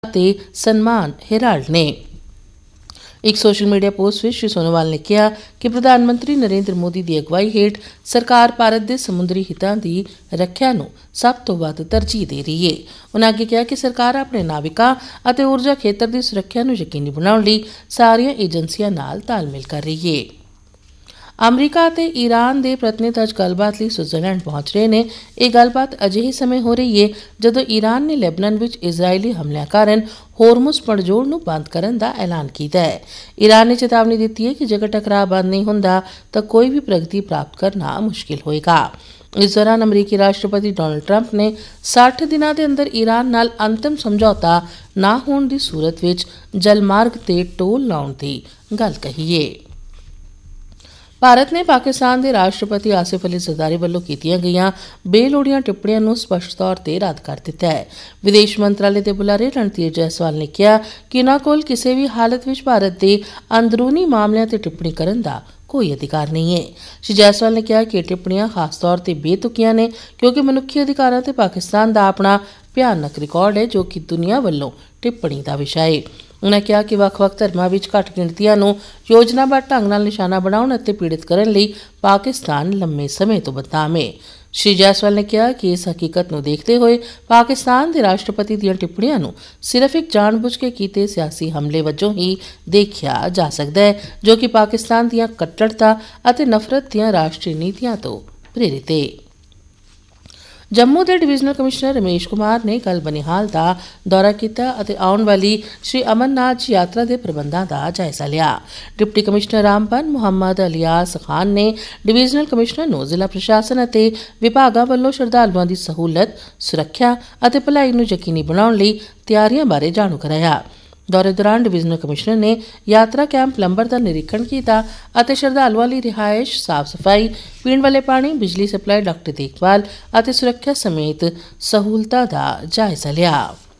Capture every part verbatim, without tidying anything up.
ते सन्मान हेराल्ड ने। एक सोशल मीडिया पोस्ट में श्री सोनोवाल ने कहा कि प्रधानमंत्री नरेंद्र मोदी की अगवाई हेठ सरकार भारत के समुद्री हितों की रखिया नूं सब तो वध तरजीह दे रही है। उन्होंने अगे कहा कि सरकार अपने नाविकों और ऊर्जा खेत्र की सुरक्षा नूं यकीनी बनाउण लई सारियां एजेंसियां नाल तालमेल कर रही है। अमरीका ते ईरान के प्रतिनिध अज गलबात लई स्विट्जरलैंड पहुंच रहे हैं। यह गलबात अजिहे समय हो रही है जदों ईरान ने लेबनान विच इजरायली हमलिਆਂ कारण होरमुज पड़जोड़ नूं बंद करन दा ऐलान कीता है। ईरान ने चेतावनी दी है कि जेकर टकराव बंद नहीं हुंदा तां कोई भी प्रगति प्राप्त करना मुश्किल होएगा। इस दौरान अमरीकी राष्ट्रपति डोनाल्ड ट्रंप ने साठ दिनां दे अंदर ईरान नाल अंतिम समझौता ना होण दी सूरत विच जलमार्ग ते टोल लाउण दी गल कही है। भारत ने पाकिस्तान के राष्ट्रपति आसिफ अली जरदारी वालों कीतियां गईयां बेलोड़ियां टिप्पणियां नूं स्पष्ट तौर पर रद्द कर दिता है। विदेश मंत्रालय के बुलारे रणधीर जायसवाल ने कहा कि उन्हां कोल किसी भी हालत विच भारत के अंदरूनी मामलों ते टिप्पणी करन दा कोई अधिकार नहीं है। श्री जायसवाल ने कहा कि यह टिप्पणियां खास तौर पर बेतुकियां ने क्योंकि मनुखी अधिकारां ते पाकिस्तान का अपना भयानक रिकॉर्ड है जो कि दुनिया वालों टिप्पणी का विषय है। उन्होंने कहा कि ਵੱਖ-ਵੱਖ धर्मां विच घट गिणतियां नूं योजनाबद्ध ढंग नाल निशाना बनाउण अते पीड़ित करन लई पाकिस्तान लंबे समय तो बदनाम है। श्री जायसवाल ने कहा कि इस हकीकत नूं देखते हुए पाकिस्तान के राष्ट्रपति दीयां टिप्पणियां नूं सिर्फ एक जानबुझ के कीते सियासी हमले वजों ही देखिया जा सकदा है जो कि पाकिस्तान दीयां कट्टरता अते नफरत दीयां राष्ट्रीय नीतियां तो प्रेरित है। जम्मू के डिवीजनल कमिश्नर रमेश कुमार ने कल बनिहाल का दौरा किया और आने वाली श्री अमरनाथ जी यात्रा के प्रबंधों का जायजा लिया। Deputy commissioner Ramban Muhammad alias Khan ने डिवीजनल कमिश्नर नूं जिला प्रशासन और विभागों वालों श्रद्धालुओं की सहूलत सुरक्षा और भलाई नूं यकीनी बनाउण लई तैयारियां बारे जाणू कराया। दौरे दौरान डिवीजनल कमिश्नर ने यात्रा कैंप लंबर का निरीक्षण किया और श्रद्धालुओं की रिहायश साफ सफाई पीण वाले पानी बिजली सप्लाई डॉक्टर देखभाल और सुरक्षा समेत सहूलतां का जायजा लिया।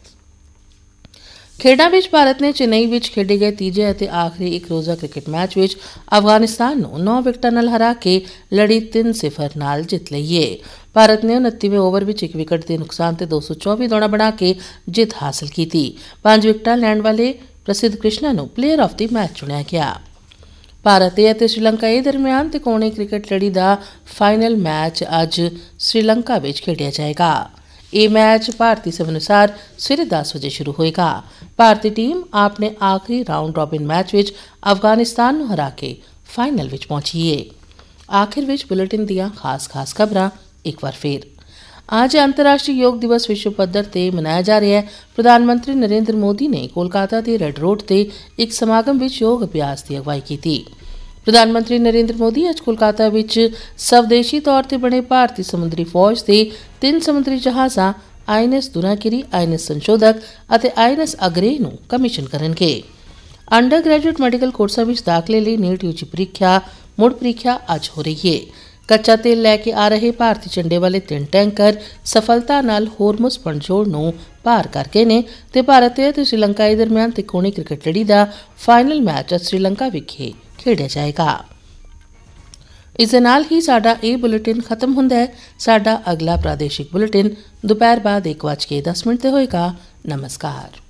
खेडां विच भारत ने चेन्नई विच खेडे गए तीजे और आखिरी एक रोज़ा क्रिकेट मैच विच अफगानिस्तान नूं नौ विकटां नाल हरा के लड़ी तीन सिफर नाल जित लई है। भारत ने उनतीवें ओवर विच एक विकट के नुकसान ते दो सौ चौबी दौड़ा बना के जित हासिल की। पांच विकटां लैण वाले प्रसिद्ध कृष्णा नूं प्लेयर ऑफ द मैच चुनिया गया। भारत और श्रीलंका दरमियान त्रिकोणी क्रिकेट लड़ी का फाइनल मैच अज श्रीलंका विच खेडिया जाएगा। ये मैच भारतीय समय अनुसार सवेरे दस बजे शुरू होएगा। भारतीय टीम अपने आखिरी round robin match which Afghanistan नूं हरा के फाइनल विच पहुंची है। आखिर विच बुलेटिन दियां खास खास खबरां एक बार फिर। आज अंतर्राष्ट्रीय योग दिवस विश्व पद्धर ते मनाया जा रहा है। प्रधानमंत्री नरेंद्र मोदी ने कोलकाता के रेड रोड ते एक समागम विच योग अभ्यास की अगवाई की। प्रधानमंत्री नरेंद्र मोदी अज कोलकाता विच स्वदेशी तौर पर बने भारतीय समुद्री फौज के तीन समुद्री जहाज़ां I N S Dunagiri, I N S संशोधक और आई एन एस अग्रेय नूं कमीशन करनगे। अंडर ग्रेजुएट मैडिकल कोर्सां विच दाखले लई नीट यूजी परीक्षा मुड़ परीक्षा अज हो रही है। कच्चा तेल लैके आ रहे भारतीय झंडे वाले तीन टैंकर सफलता नाल होरमुज पड़जोड़ नूं पार कर गए ने ते भारत ते श्रीलंका दरमियान त्रिकोणी क्रिकेट लड़ी का फाइनल मैच अज श्रीलंका विखे खेडिया जाएगा। इस दे नाल ही साडा ये बुलेटिन खत्म हुंदा है। साडा अगला प्रादेशिक बुलेटिन दोपहर बाद एक बज के दस मिनट ते होएगा। नमस्कार।